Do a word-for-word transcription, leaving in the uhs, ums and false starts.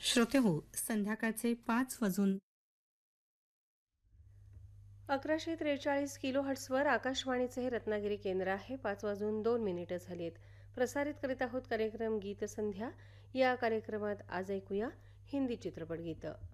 श्रोते हो, संध्याकाळचे पाच वाजून अकराशे त्रेचाळीस किलो हर्ट्सवर आकाशवाणीचे हे रत्नागिरी केंद्र आहे. पाच वाजून दोन मिनिटं झाली आहेत. प्रसारित करीत आहोत कार्यक्रम गीतसंध्या. या कार्यक्रमात आज ऐकूया हिंदी चित्रपट गीतं.